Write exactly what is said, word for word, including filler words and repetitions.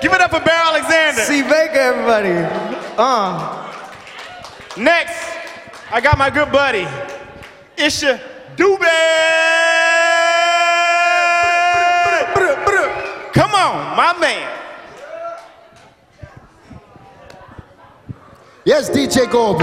Give it up for Bear Alexander. C. Baker, everybody. Uh. Next, I got my good buddy, Isha Dube. Come on, my man. Yes, D J Gold.